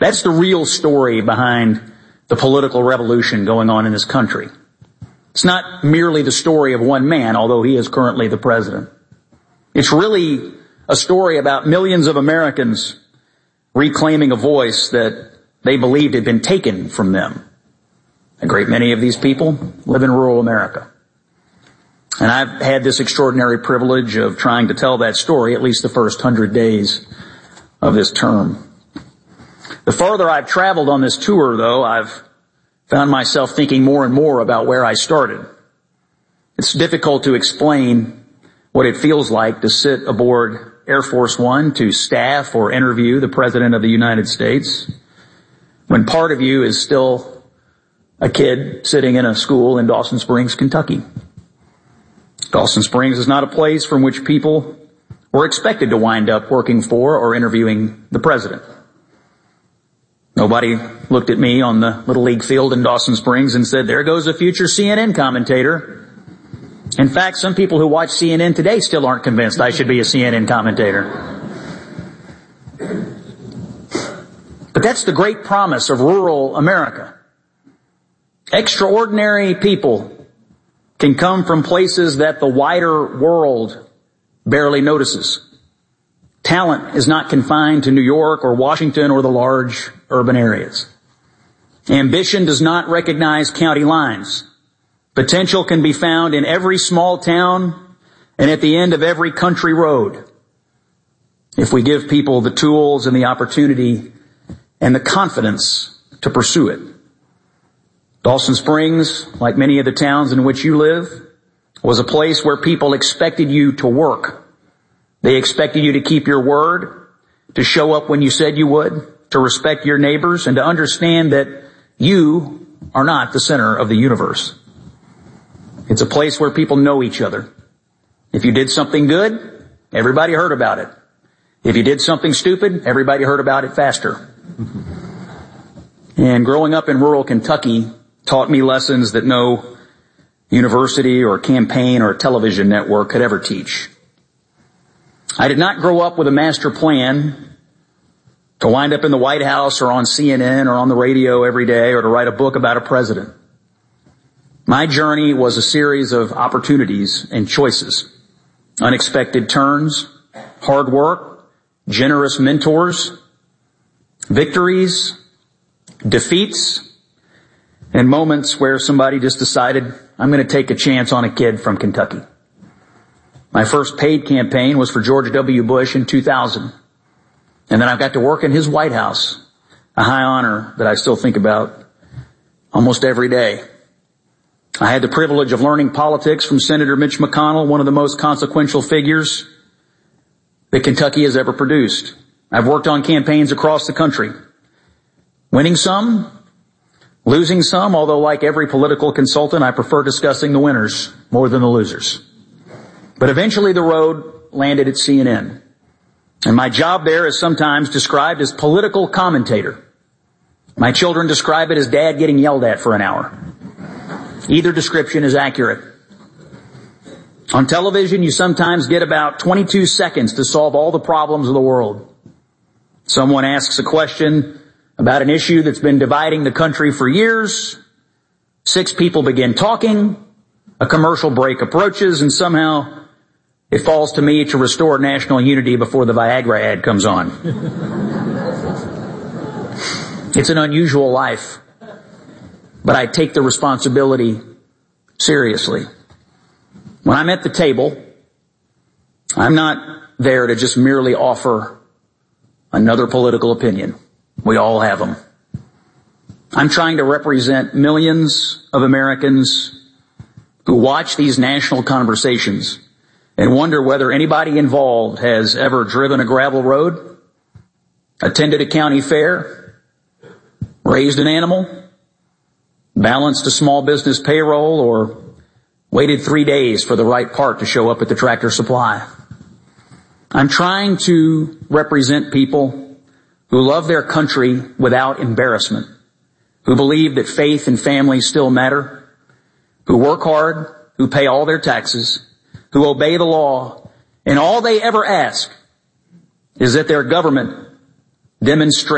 That's the real story behind the political revolution going on in this country. It's not merely the story of one man, although he is currently the president. It's really a story about millions of Americans reclaiming a voice that they believed had been taken from them. A great many of these people live in rural America. And I've had this extraordinary privilege of trying to tell that story at least the first 100 days of this term. The farther I've traveled on this tour, though, I've found myself thinking more and more about where I started. It's difficult to explain what it feels like to sit aboard Air Force One to staff or interview the President of the United States when part of you is still a kid sitting in a school in Dawson Springs, Kentucky. Dawson Springs is not a place from which people were expected to wind up working for or interviewing the President. Nobody looked at me on the Little League field in Dawson Springs and said, there goes a future CNN commentator. In fact, some people who watch CNN today still aren't convinced I should be a CNN commentator. But that's the great promise of rural America. Extraordinary people can come from places that the wider world barely notices. Talent is not confined to New York or Washington or the large urban areas. Ambition does not recognize county lines. Potential can be found in every small town and at the end of every country road if we give people the tools and the opportunity and the confidence to pursue it. Dawson Springs, like many of the towns in which you live, was a place where people expected you to work. They expected you to keep your word, to show up when you said you would, to respect your neighbors, and to understand that you are not the center of the universe. It's a place where people know each other. If you did something good, everybody heard about it. If you did something stupid, everybody heard about it faster. And growing up in rural Kentucky taught me lessons that no university or campaign or television network could ever teach. I did not grow up with a master plan to wind up in the White House or on CNN or on the radio every day or to write a book about a president. My journey was a series of opportunities and choices, unexpected turns, hard work, generous mentors, victories, defeats, and moments where somebody just decided, I'm going to take a chance on a kid from Kentucky. My first paid campaign was for George W. Bush in 2000. And then I got to work in his White House, a high honor that I still think about almost every day. I had the privilege of learning politics from Senator Mitch McConnell, one of the most consequential figures that Kentucky has ever produced. I've worked on campaigns across the country, winning some, losing some, although like every political consultant, I prefer discussing the winners more than the losers. But eventually the road landed at CNN. And my job there is sometimes described as political commentator. My children describe it as dad getting yelled at for an hour. Either description is accurate. On television, you sometimes get about 22 seconds to solve all the problems of the world. Someone asks a question about an issue that's been dividing the country for years. 6 people begin talking. A commercial break approaches, and somehow it falls to me to restore national unity before the Viagra ad comes on. It's an unusual life, but I take the responsibility seriously. When I'm at the table, I'm not there to just merely offer another political opinion. We all have them. I'm trying to represent millions of Americans who watch these national conversations and wonder whether anybody involved has ever driven a gravel road, attended a county fair, raised an animal, balanced a small business payroll, or waited 3 days for the right part to show up at the Tractor Supply. I'm trying to represent people who love their country without embarrassment, who believe that faith and family still matter, who work hard, who pay all their taxes, who obey the law, and all they ever ask is that their government demonstrate